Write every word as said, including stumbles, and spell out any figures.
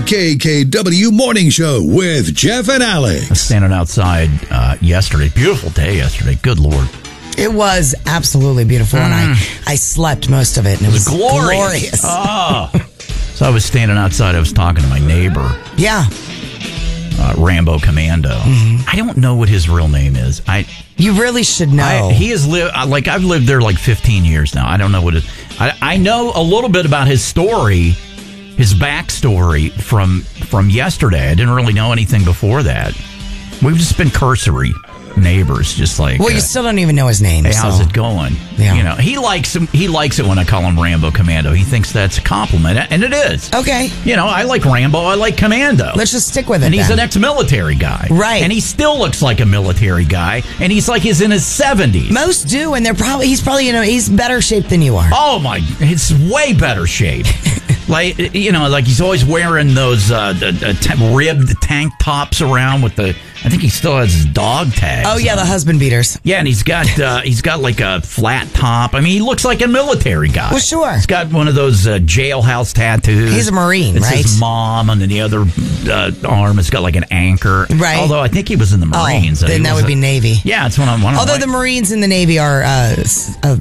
K K W Morning Show with Jeff and Alex. Standing outside uh, yesterday. Beautiful day yesterday. Good Lord. It was absolutely beautiful, mm. and I, I slept most of it, and it, it was, was glorious. glorious. Oh. So I was standing outside. I was talking to my neighbor. Yeah. Uh, Rambo Commando. Mm-hmm. I don't know what his real name is. I You really should know. I, he has lived, like, I've lived there like fifteen years now. I don't know what it I, I know a little bit about his story, his backstory from from yesterday. I didn't really know anything before that. We've just been cursory neighbors, just like. Well, you uh, still don't even know his name. Hey, so. how's it going? Yeah. You know, he likes him. He likes it when I call him Rambo Commando. He thinks that's a compliment, and it is. Okay. You know, I like Rambo. I like Commando. Let's just stick with it. And he's then. an ex-military guy, right? And he still looks like a military guy, and he's like he's in his seventies. Most do, and they're probably he's probably you know he's better shape than you are. Oh my, it's way better shape. Like, you know, like he's always wearing those uh, the, the t- ribbed tank tops around with the. I think he still has his dog tags. Oh yeah, on. the husband beaters. Yeah, and he's got uh, he's got like a flat top. I mean, he looks like a military guy. Well, sure. He's got one of those uh, jailhouse tattoos. He's a Marine, it's right? His mom, and then the other uh, arm has got like an anchor. Right. Although I think he was in the Marines. Oh, then that would a, be Navy. Yeah, it's one of one. Although of the Marines and the Navy are uh, a